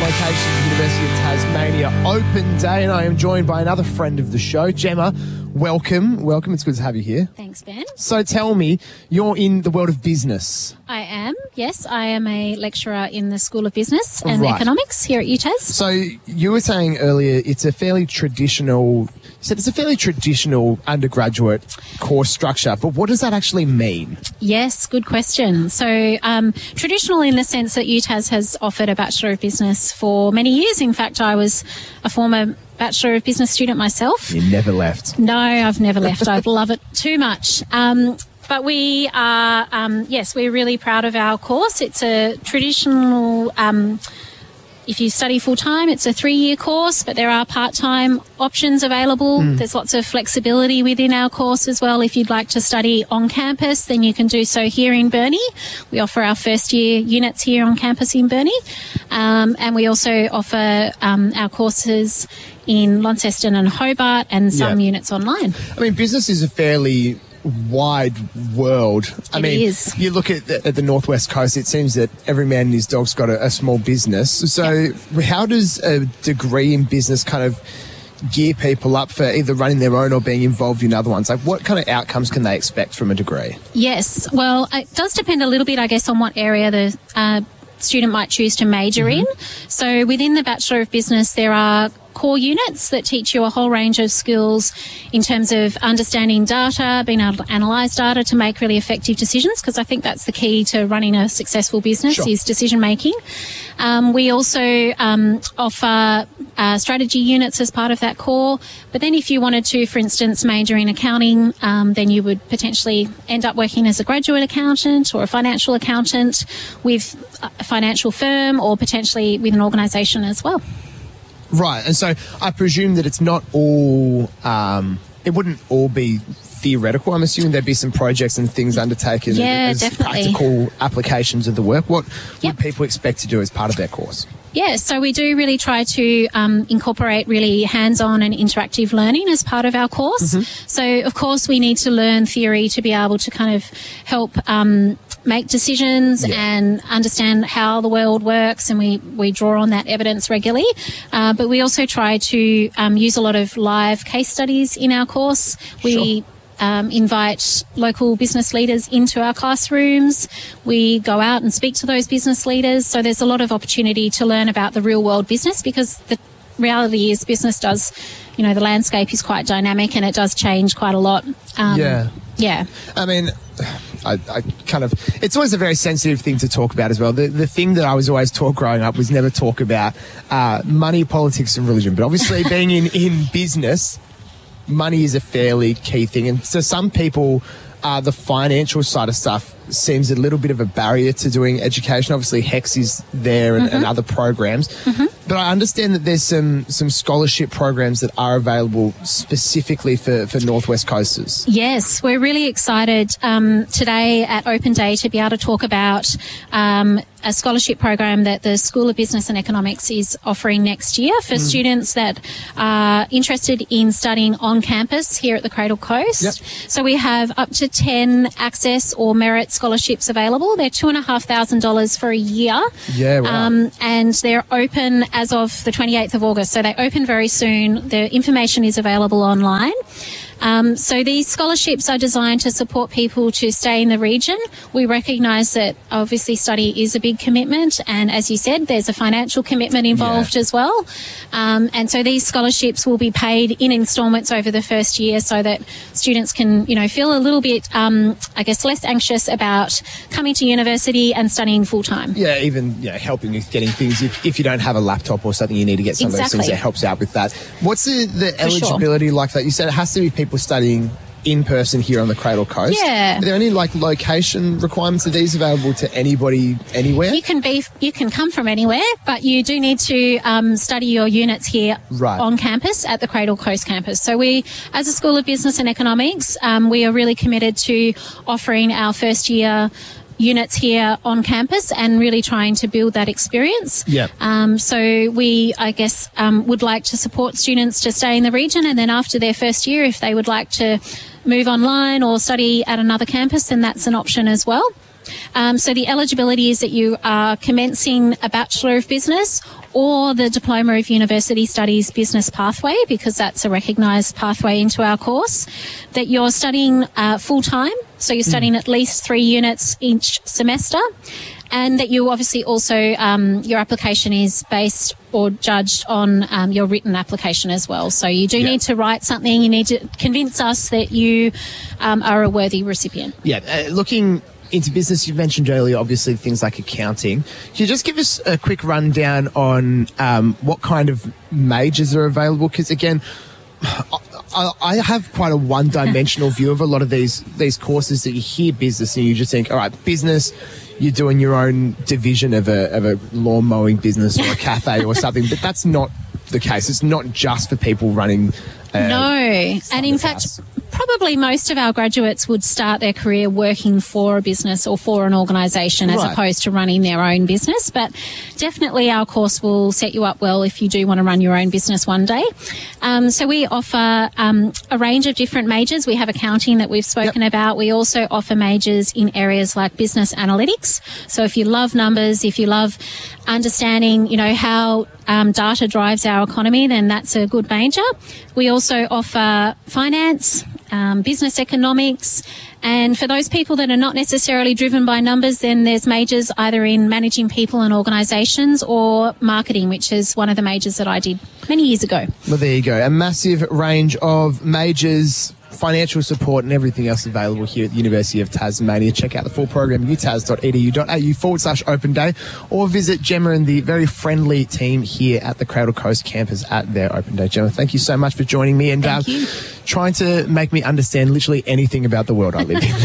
Communications, University of Tasmania Open Day, and I am joined by another friend of the show, Gemma. Welcome. It's good to have you here. Thanks, Ben. So tell me, you're in the world of business. I am, yes. I am a lecturer in the School of Business and Right. Economics here at UTAS. So you were saying earlier it's a fairly traditional undergraduate course structure, but what does that actually mean? Yes, good question. So traditional in the sense that UTAS has offered a Bachelor of Business for many years. In fact, I was a former Bachelor of Business student myself. You never left. No, I've never left. I love it too much. But we are, we're really proud of our course. It's a traditional, if you study full-time, it's a 3-year course, but there are part-time options available. There's lots of flexibility within our course as well. If you'd like to study on campus, then you can do so here in Burnie. We offer our first-year units here on campus in Burnie. And we also offer our courses in Launceston and Hobart and some units online. I mean, business is a fairly wide world. It is. You look at the Northwest Coast, it seems that every man and his dog's got a small business. So how does a degree in business kind of gear people up for either running their own or being involved in other ones? Like, what kind of outcomes can they expect from a degree? Yes. Well, it does depend a little bit, I guess, on what area the student might choose to major in. So within the Bachelor of Business, there are core units that teach you a whole range of skills in terms of understanding data, being able to analyse data to make really effective decisions, because I think that's the key to running a successful business is decision making. We also offer strategy units as part of that core. But then if you wanted to, for instance, major in accounting, then you would potentially end up working as a graduate accountant or a financial accountant with a financial firm or potentially with an organisation as well. Right, and so I presume that it's not all, it wouldn't all be theoretical. I'm assuming there'd be some projects and things undertaken as definitely. practical applications of the work. What would people expect to do as part of their course? Yeah, so we do really try to incorporate really hands-on and interactive learning as part of our course. So, of course, we need to learn theory to be able to kind of help make decisions and understand how the world works, and we draw on that evidence regularly. But we also try to use a lot of live case studies in our course. We invite local business leaders into our classrooms. We go out and speak to those business leaders. So there's a lot of opportunity to learn about the real world business, because the reality is business does, the landscape is quite dynamic and it does change quite a lot. Yeah. I mean, I kind of, it's always a very sensitive thing to talk about as well. The thing that I was always taught growing up was never talk about money, politics and religion. But obviously being in business, money is a fairly key thing. And so some people, the financial side of stuff seems a little bit of a barrier to doing education. Obviously, HEX is there and other programs. But I understand that there's some scholarship programs that are available specifically for Northwest Coasters. Yes, we're really excited today at Open Day to be able to talk about a scholarship program that the School of Business and Economics is offering next year for students that are interested in studying on campus here at the Cradle Coast. So we have up to 10 access or merit scholarships available. They're $2,500 for a year. And they're open as of the 28th of August. So they open very soon. The information is available online. So these scholarships are designed to support people to stay in the region. We recognise that obviously study is a big commitment, and as you said, there's a financial commitment involved as well. And so these scholarships will be paid in instalments over the first year, so that students can, feel a little bit, less anxious about coming to university and studying full time. Yeah, even helping with getting things if you don't have a laptop or something, you need to get some of those things. That helps out with that. What's the eligibility like that? You said it has to be people studying in person here on the Cradle Coast. Are there any location requirements? Are these available to anybody anywhere? You can come from anywhere, but you do need to study your units here on campus at the Cradle Coast campus. So we, as a School of Business and Economics, we are really committed to offering our first year units here on campus and really trying to build that experience. So we, would like to support students to stay in the region, and then after their first year, if they would like to move online or study at another campus, then that's an option as well. So the eligibility is that you are commencing a Bachelor of Business or the Diploma of University Studies Business Pathway, because that's a recognised pathway into our course, that you're studying full-time, so you're studying at least 3 units each semester, and that you obviously also, your application is based or judged on your written application as well. So you do need to write something. You need to convince us that you are a worthy recipient. Yeah, looking into business, you mentioned earlier, obviously, things like accounting. Can you just give us a quick rundown on what kind of majors are available? Because, again, I have quite a one-dimensional view of a lot of these courses that you hear business and you just think, all right, business, you're doing your own division of a lawn mowing business or a cafe or something, but that's not the case. It's not just for people running. No, and in fact, probably most of our graduates would start their career working for a business or for an organisation as opposed to running their own business. But definitely our course will set you up well if you do want to run your own business one day. So we offer a range of different majors. We have accounting that we've spoken about. We also offer majors in areas like business analytics. So if you love numbers, if you love understanding, how data drives our economy, then that's a good major. We also offer finance, business economics, and for those people that are not necessarily driven by numbers, then there's majors either in managing people and organisations or marketing, which is one of the majors that I did many years ago. Well, there you go. A massive range of majors, financial support and everything else available here at the University of Tasmania. Check out the full program, utas.edu.au/open day, or visit Gemma and the very friendly team here at the Cradle Coast campus at their open day. Gemma, thank you so much for joining me and trying to make me understand literally anything about the world I live in.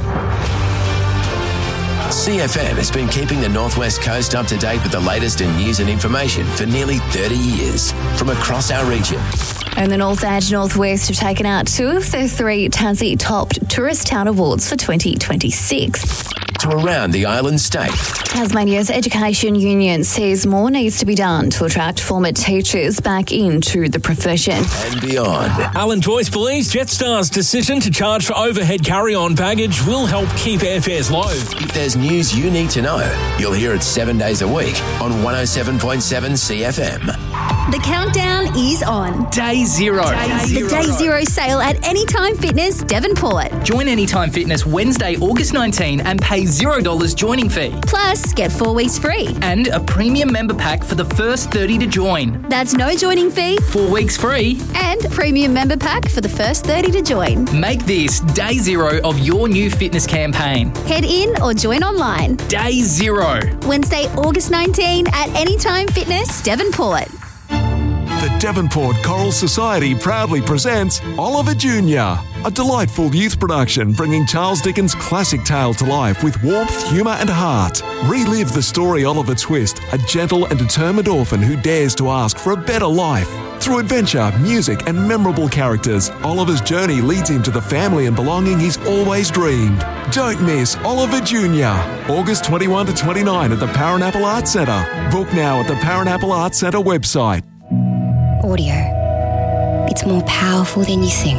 CFM has been keeping the Northwest Coast up to date with the latest in news and information for nearly 30 years from across our region. And the North Edge Northwest have taken out 2 of their 3 Tassie Top Tourist Town Awards for 2026. To around the island state. Tasmania's Education Union says more needs to be done to attract former teachers back into the profession. And beyond. Alan Joyce believes Jetstar's decision to charge for overhead carry-on baggage will help keep airfares low. If there's news you need to know, you'll hear it 7 days a week on 107.7 CFM. The countdown is on. Day zero. The Day Zero sale at Anytime Fitness Devonport. Join Anytime Fitness Wednesday, August 19 and pay $0 joining fee. Plus, get 4 weeks free. And a premium member pack for the first 30 to join. That's no joining fee. 4 weeks free. And premium member pack for the first 30 to join. Make this Day Zero of your new fitness campaign. Head in or join online. Day Zero. Wednesday, August 19 at Anytime Fitness Devonport. The Devonport Choral Society proudly presents Oliver Jr., a delightful youth production bringing Charles Dickens' classic tale to life with warmth, humour and heart. Relive the story Oliver Twist, a gentle and determined orphan who dares to ask for a better life. Through adventure, music and memorable characters, Oliver's journey leads him to the family and belonging he's always dreamed. Don't miss Oliver Jr., August 21 to 29 at the Paranapple Arts Centre. Book now at the Paranapple Arts Centre website. Audio. It's more powerful than you think.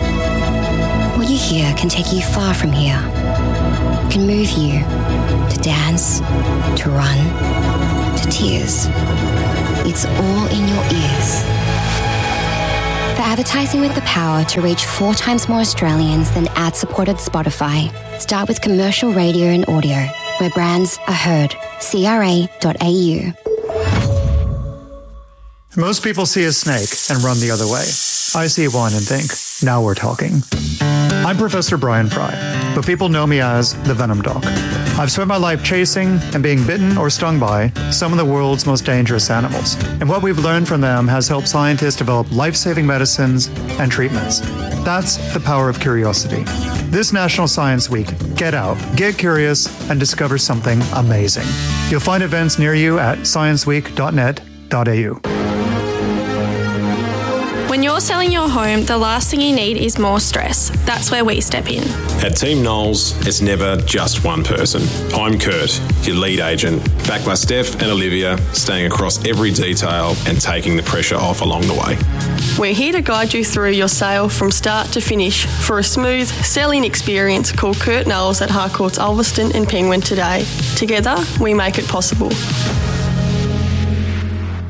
What you hear can take you far from here. It can move you to dance, to run, to tears. It's all in your ears. For advertising with the power to reach 4 times more Australians than ad-supported Spotify, start with commercial radio and audio, where brands are heard. CRA.au. Most people see a snake and run the other way. I see one and think, now we're talking. I'm Professor Brian Fry, but people know me as the Venom Doc. I've spent my life chasing and being bitten or stung by some of the world's most dangerous animals. And what we've learned from them has helped scientists develop life-saving medicines and treatments. That's the power of curiosity. This National Science Week, get out, get curious, and discover something amazing. You'll find events near you at scienceweek.net.au. When you're selling your home, the last thing you need is more stress. That's where we step in. At Team Knowles, it's never just one person. I'm Kurt, your lead agent, backed by Steph and Olivia, staying across every detail and taking the pressure off along the way. We're here to guide you through your sale from start to finish for a smooth selling experience. Call Kurt Knowles at Harcourts Ulverston and Penguin today. Together, we make it possible.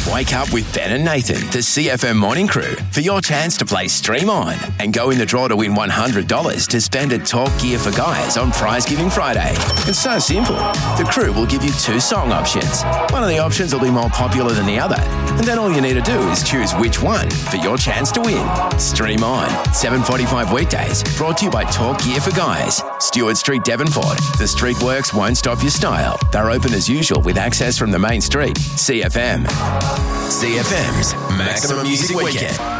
Wake up with Ben and Nathan, the CFM morning crew, for your chance to play Stream On and go in the draw to win $100 to spend at Talk Gear for Guys on Prize Giving Friday. It's so simple. The crew will give you 2 song options. One of the options will be more popular than the other, and then all you need to do is choose which one for your chance to win. Stream On, 7:45 weekdays, brought to you by Talk Gear for Guys. Stewart Street, Devonport. The street works won't stop your style. They're open as usual with access from the main street. CFM. CFM's Maximum Music Weekend.